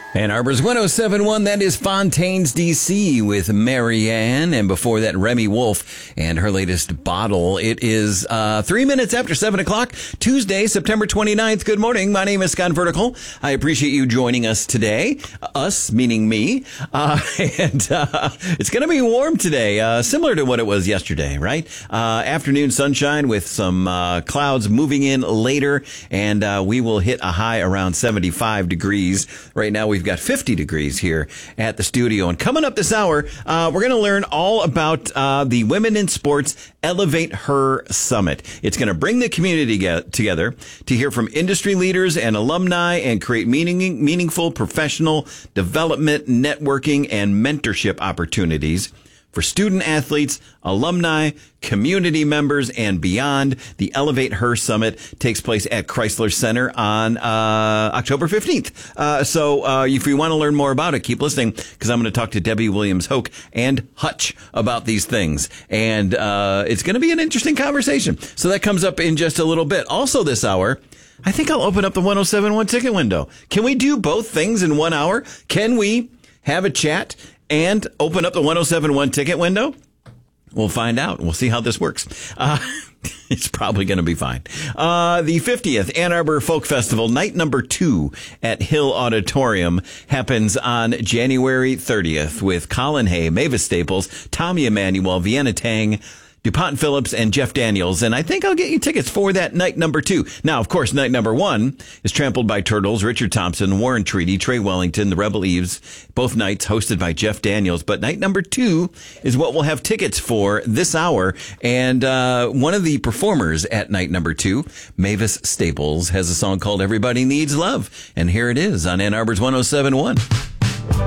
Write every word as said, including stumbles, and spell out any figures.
Ann Arbor's one oh seven point one, that is Fontaine's D C with Marianne, and before that, Remy Wolf and her latest Bottle. It is uh three minutes after seven o'clock, Tuesday, September twenty-ninth. Good morning. My name is Scott Vertical. I appreciate you joining us today. Us, meaning me. Uh, and uh, it's going to be warm today, uh, similar to what it was yesterday, right? Uh, afternoon sunshine with some uh, clouds moving in later, and uh, we will hit a high around seventy-five degrees. Right now, we've got fifty degrees here at the studio. And coming up this hour, uh, we're going to learn all about uh, the Women in Sports Elevate Her Summit. It's going to bring the community get- together to hear from industry leaders and alumni and create meaning- meaningful professional development, networking, and mentorship opportunities for student athletes, alumni, community members, and beyond. The Elevate Her Summit takes place at Chrysler Center on uh October fifteenth. Uh so uh if you want to learn more about it, keep listening, because I'm going to talk to Debbie Williams-Hoke and Hutch about these things. And uh it's going to be an interesting conversation. So that comes up in just a little bit. Also this hour, I think I'll open up the one oh seven point one ticket window. Can we do both things in one hour? Can we have a chat and open up the one oh seven point one ticket window? We'll find out. We'll see how this works. Uh, it's probably going to be fine. Uh, the fiftieth Ann Arbor Folk Festival, night number two at Hill Auditorium, happens on January thirtieth with Colin Hay, Mavis Staples, Tommy Emmanuel, Vienna Tang, DuPont Phillips, and Jeff Daniels. And I think I'll get you tickets for that night number two. Now, of course, night number one is Trampled by Turtles, Richard Thompson, Warren Treaty, Trey Wellington, The Rebel Eves, both nights hosted by Jeff Daniels. But night number two is what we'll have tickets for this hour. And uh one of the performers at night number two, Mavis Staples, has a song called Everybody Needs Love. And here it is on Ann Arbor's one oh seven point one.